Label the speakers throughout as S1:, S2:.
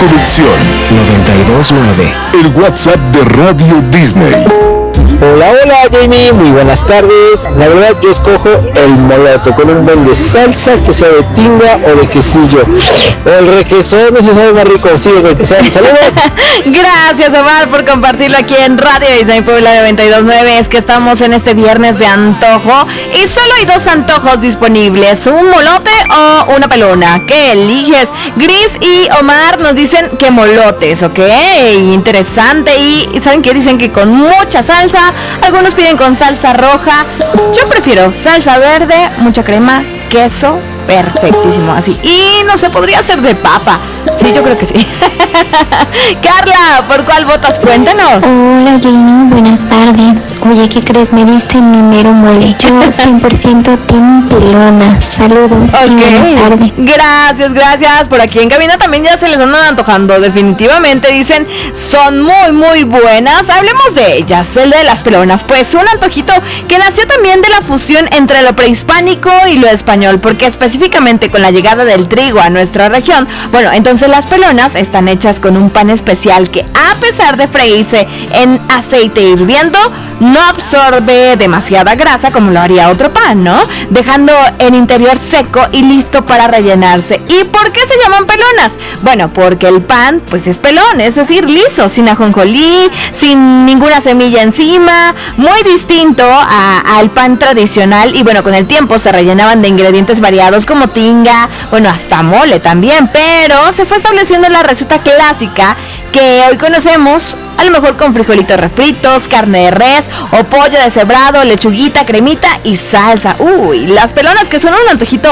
S1: conexión
S2: 92.9.
S1: El WhatsApp de Radio Disney.
S3: Hola, hola Jamie, muy buenas tardes. La verdad yo escojo el molote con un buen de salsa, que sea de tinga o de quesillo. O el requesón, ese sabe más rico, sí, el requesón. Saludos.
S4: Gracias Omar por compartirlo aquí en Radio Disney Puebla 92.9. Es que estamos en este viernes de antojo y solo hay dos antojos disponibles, un molote o una pelona. ¿Qué eliges? Gris y Omar nos dicen que molotes, ¿ok? Interesante. Y ¿saben qué? Dicen que con mucha salsa. Algunos piden con salsa roja. Yo prefiero salsa verde, mucha crema, queso, perfectísimo, así. Y no sé, podría ser de papa. Sí, yo creo que sí. Carla, ¿por cuál votas? Cuéntanos.
S5: Hola Jamie, buenas tardes. Oye, ¿qué crees? Me diste mi mero mole. Yo 100% team pelona. Saludos.
S4: Ok.
S5: Buenas tardes.
S4: Gracias. Por aquí en cabina también ya se les andan antojando. Definitivamente dicen, son muy, muy buenas. Hablemos de ellas, el de las pelonas. Pues un antojito que nació también de la fusión entre lo prehispánico y lo español, porque específicamente con la llegada del trigo a nuestra región, bueno, entonces las pelonas están hechas con un pan especial que, a pesar de freírse en aceite hirviendo, no absorbe demasiada grasa como lo haría otro pan, ¿no? Dejando el interior seco y listo para rellenarse. ¿Y por qué se llaman pelonas? Bueno, porque el pan pues es pelón, es decir, liso, sin ajonjolí, sin ninguna semilla encima, muy distinto al pan tradicional. Y bueno, con el tiempo se rellenaban de ingredientes variados como tinga, bueno, hasta mole también, pero se fue estableciendo la receta clásica que hoy conocemos, a lo mejor con frijolitos refritos, carne de res o pollo deshebrado, lechuguita, cremita y salsa. Uy, las pelonas, que son un antojito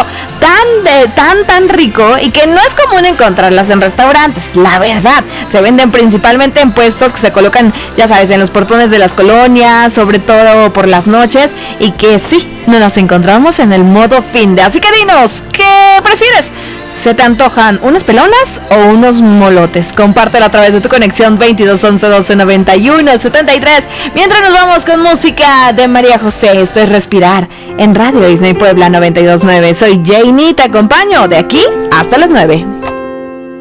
S4: tan rico y que no es común encontrarlas en restaurantes, la verdad. Se venden principalmente en puestos que se colocan, ya sabes, en los portones de las colonias, sobre todo por las noches, y que sí, no las encontramos en el modo fin de. Así que dinos, ¿qué prefieres? ¿Se te antojan unas pelonas o unos molotes? Compártelo a través de tu conexión 22 11 12 91 73. Mientras nos vamos con música de María José. Esto es Respirar en Radio Disney Puebla 92.9. Soy Janie, te acompaño de aquí hasta las 9.